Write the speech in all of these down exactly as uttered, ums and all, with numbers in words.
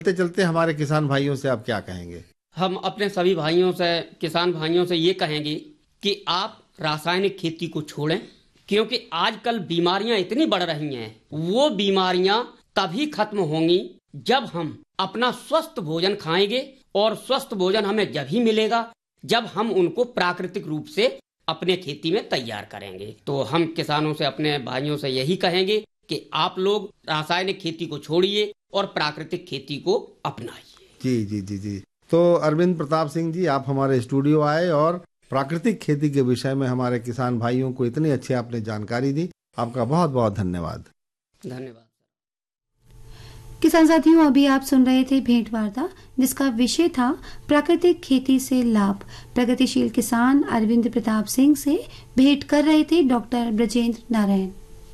चलते चलते हमारे किसान भाइयों से आप क्या कहेंगे? हम अपने सभी भाइयों से, किसान भाइयों से ये कहेंगे कि आप रासायनिक खेती को छोड़ें, क्योंकि आजकल बीमारियां इतनी बढ़ रही हैं। वो बीमारियां तभी खत्म होंगी जब हम अपना स्वस्थ भोजन खाएंगे, और स्वस्थ भोजन हमें जब ही मिलेगा जब हम उनको प्राकृतिक रूप से अपने खेती में तैयार करेंगे। तो हम किसानों से, अपने भाइयों से यही कहेंगे कि आप लोग रासायनिक खेती को छोड़िए और प्राकृतिक खेती को अपनाइए। जी जी जी जी तो अरविंद प्रताप सिंह जी, आप हमारे स्टूडियो आए और प्राकृतिक खेती के विषय में हमारे किसान भाइयों को इतनी अच्छी आपने जानकारी दी। आपका बहुत बहुत धन्यवाद। धन्यवाद। किसान साथियों, अभी आप सुन रहे थे भेंट वार्ता, जिसका विषय था प्राकृतिक खेती से लाभ। प्रगतिशील किसान अरविंद प्रताप सिंह से भेंट कर रहे थे डॉक्टर ब्रजेंद्र नारायण।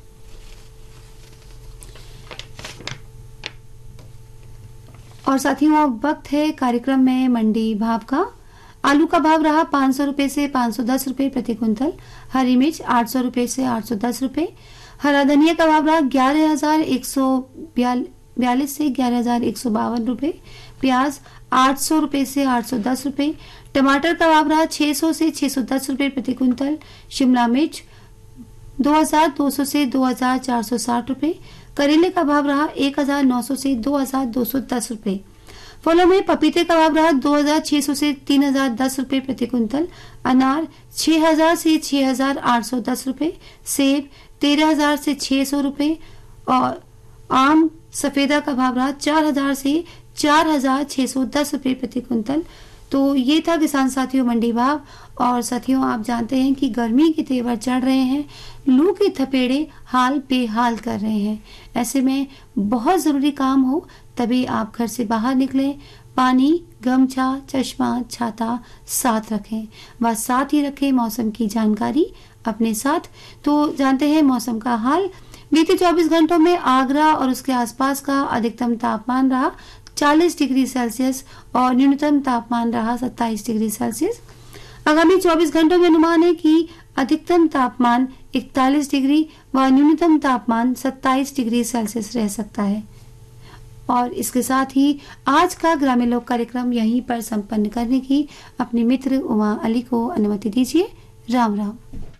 और साथियों, अब वक्त है कार्यक्रम में मंडी भाव का। आलू का भाव रहा पाँच सौ रुपए से पाँच सौ दस रुपए प्रति क्विंटल, हरी मिर्च आठ सौ रुपए से आठ सौ दस रुपए, हरा धनिया का भाव रहा ग्यारह हजार एक सौ बयालीस से ग्यारह हजार एक सौ बावन रुपए, प्याज आठ सौ रुपए से आठ सौ दस रुपए, टमाटर का भाव रहा छह सौ से छह सौ दस रुपए प्रति क्विंटल, शिमला मिर्च दो हजार दो सौ से दो हजार चार सौ साठ रुपए, करेले का भाव रहा एक हजार नौ सौ से दो हजार दो सौ दस रुपए। फलों में पपीते का भाव रहा दो हजार छह सौ से तीन हजार दस रुपए प्रति क्विंटल, अनार छह हजार से छह हजार आठ सौ दस रुपए, सेब तेरह हजार से छह सौ रुपए और आम सफेदा का भाव रहा चार हजार से चार हजार छह सौ दस रुपए प्रति क्विंटल। तो ये था किसान साथियों मंडी भाव। और साथियों, आप जानते हैं कि गर्मी के तेवर चढ़ रहे हैं, लू के थपेड़े हाल बेहाल कर रहे हैं। ऐसे में बहुत जरूरी काम हो तभी आप घर से बाहर निकलें। पानी, गमछा, चश्मा, छाता साथ रखें व साथ ही रखें मौसम की जानकारी अपने साथ। तो जानते हैं मौसम का हाल। बीते चौबीस घंटों में आगरा और उसके आसपास का अधिकतम तापमान रहा चालीस डिग्री सेल्सियस और न्यूनतम तापमान रहा सत्ताईस डिग्री सेल्सियस। आगामी चौबीस घंटों में अनुमान है कि अधिकतम तापमान इकतालीस डिग्री व न्यूनतम तापमान सत्ताईस डिग्री सेल्सियस रह सकता है। और इसके साथ ही आज का ग्रामीण लोक कार्यक्रम यहीं पर संपन्न करने की अपनी मित्र उमा अली को अनुमति दीजिए। राम राम।